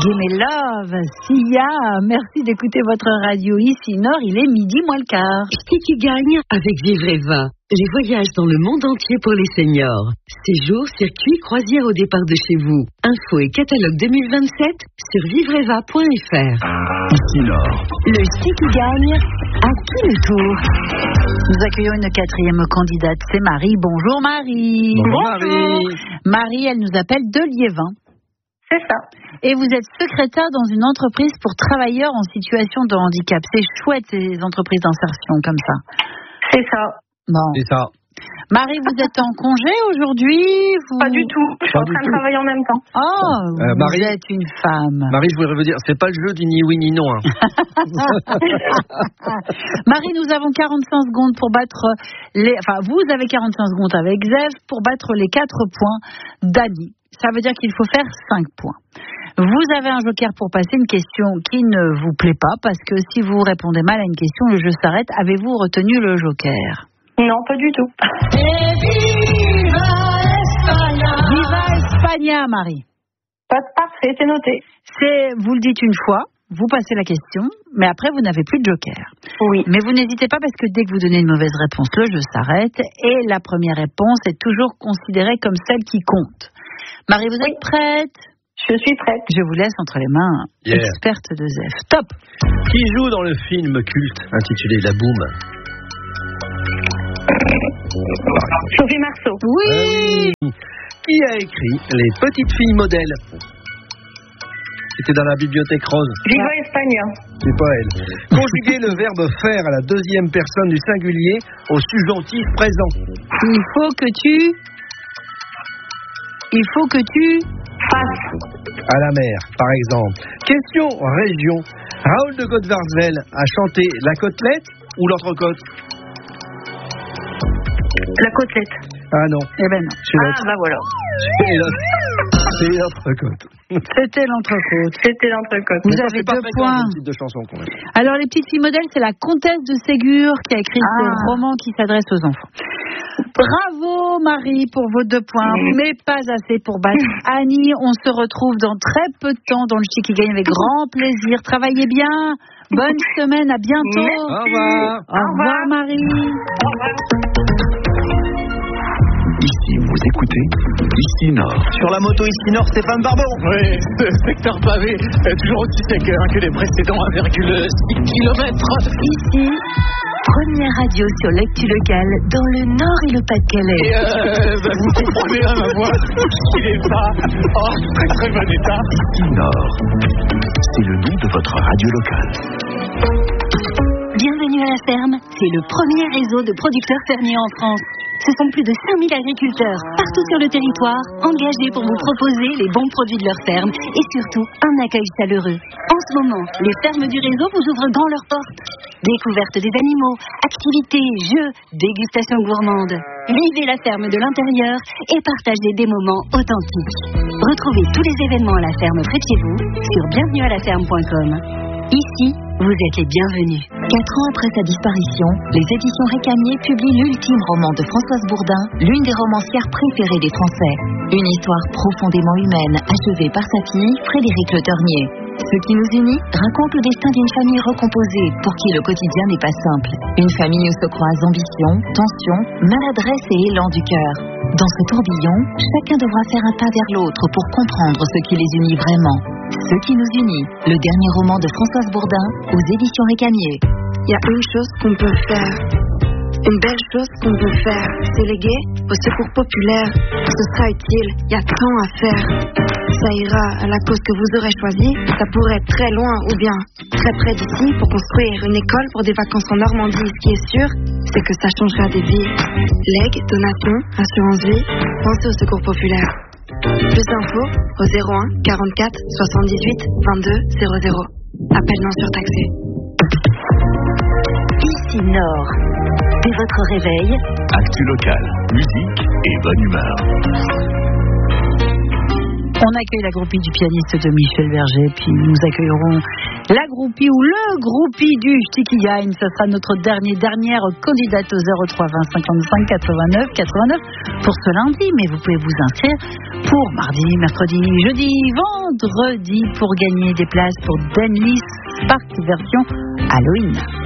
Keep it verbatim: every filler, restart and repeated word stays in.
Give me love, Sia. Merci d'écouter votre radio ici Nord. Il est midi moins le quart. Qui qui gagne avec Vivre et Va? Les voyages dans le monde entier pour les seniors. Séjours, circuits, croisières au départ de chez vous. Info et catalogue deux mille vingt-sept sur vivreva point f r. Ici Nord. Le ski qui gagne, à qui le tour? Nous accueillons une quatrième candidate, c'est Marie. Bonjour Marie. Bonjour Marie. Marie, elle nous appelle de Liévin. C'est ça. Et vous êtes secrétaire dans une entreprise pour travailleurs en situation de handicap. C'est chouette ces entreprises d'insertion comme ça. C'est ça. Bon. C'est ça. Marie, vous êtes en congé aujourd'hui vous... Pas du tout. Je suis Pas en du train de tout. travailler en même temps. Oh, Euh, vous Marie- êtes une femme. Marie, je voudrais vous dire, c'est pas le jeu du ni oui ni non. Hein. Marie, nous avons quarante-cinq secondes pour battre les... Enfin, vous avez quarante-cinq secondes avec Zev pour battre les quatre points d'Annie. Ça veut dire qu'il faut faire cinq points. Vous avez un joker pour passer une question qui ne vous plaît pas, parce que si vous répondez mal à une question, le jeu s'arrête. Avez-vous retenu le joker? Non, pas du tout. Viva España, Marie. Pas parfait, c'est noté. C'est, vous le dites une fois, vous passez la question, mais après vous n'avez plus de joker. Oui. Mais vous n'hésitez pas, parce que dès que vous donnez une mauvaise réponse, le jeu s'arrête et la première réponse est toujours considérée comme celle qui compte. Marie, vous êtes Oui. prête? Je suis prête. Je vous laisse entre les mains, Yeah. experte de Zef. Top. Qui joue dans le film culte intitulé La Boum? Sophie Marceau. Oui. Euh, Qui a écrit Les petites filles modèles? C'était dans la bibliothèque rose. Viva España. C'est pas elle. Conjuguer le verbe faire à la deuxième personne du singulier au subjonctif présent. Il faut que tu... Il faut que tu... Face. À la mer, par exemple. Question région. Raoul de Godvarsvel a chanté la côtelette ou l'entrecôte? La côtelette. Ah non, Eh ben non. c'est Ah, l'autre. bah voilà. C'est l'autre. C'est l'entrecôte. C'était l'entrecôte. C'était l'entrecôte. Vous Mais ça, avez c'est pas deux fréquent, points. ce type de chanson, quand même. Alors, les petites filles modèles, c'est la comtesse de Ségur qui a écrit Ah. ce roman qui s'adresse aux enfants. Bravo Marie pour vos deux points, mais pas assez pour battre Annie. On se retrouve dans très peu de temps dans le Chi qui gagne avec grand plaisir. Travaillez bien. Bonne semaine, à bientôt. Merci. Au revoir. Au revoir Marie. Au revoir. Ici, vous écoutez Ici Nord. Sur la moto ici Nord, Stéphane Barbon. Oui, ce secteur pavé est toujours aussi sec hein, que les précédents un virgule six kilomètres. Ici, première radio sur l'actu locale dans le Nord et le Pas-de-Calais. Et euh, bah, vous comprenez hein, ma voix, il est pas en très très bon état. Ici Nord. C'est le nom de votre radio locale. Bienvenue à la ferme, c'est le premier réseau de producteurs fermiers en France. Ce sont plus de cinq mille agriculteurs, partout sur le territoire, engagés pour vous proposer les bons produits de leur ferme et surtout un accueil chaleureux. En ce moment, les fermes du réseau vous ouvrent grand leurs portes. Découverte des animaux, activités, jeux, dégustations gourmandes. Vivez la ferme de l'intérieur et partagez des moments authentiques. Retrouvez tous les événements à la ferme près de chez vous sur bienvenue à la ferme point com. Ici, vous êtes les bienvenus. Quatre ans après sa disparition, les éditions Récamier publient l'ultime roman de Françoise Bourdin, l'une des romancières préférées des Français. Une histoire profondément humaine, achevée par sa fille, Frédéric Le Ternier. Ce qui nous unit raconte le destin d'une famille recomposée, pour qui le quotidien n'est pas simple. Une famille où se croisent ambition, tension, maladresse et élan du cœur. Dans ce tourbillon, chacun devra faire un pas vers l'autre pour comprendre ce qui les unit vraiment. Ce qui nous unit, le dernier roman de Françoise Bourdin, aux éditions Récamier. Il y a une chose qu'on peut faire, une belle chose qu'on peut faire, c'est léguer au secours populaire. Ce sera utile, il y a tant à faire. Ça ira à la cause que vous aurez choisie, ça pourrait être très loin ou bien très près d'ici pour construire une école pour des vacances en Normandie. Ce qui est sûr, c'est que ça changera des vies. Legs, donations, assurance vie, pensez au secours populaire. Plus d'infos au zéro un quarante-quatre soixante-dix-huit vingt-deux zéro zéro. Appel non surtaxé. Ici Nord. Dès votre réveil, Actu locale, musique et bonne humeur. On accueille la groupie du pianiste de Michel Berger, puis nous accueillerons La groupie ou le groupie du Ch'ti qui gagne, ce sera notre dernier, dernière candidate au zéro trois vingt cinquante-cinq quatre-vingt-neuf quatre-vingt-neuf pour ce lundi. Mais vous pouvez vous inscrire pour mardi, mercredi, jeudi, vendredi pour gagner des places pour Denlis Park version Halloween.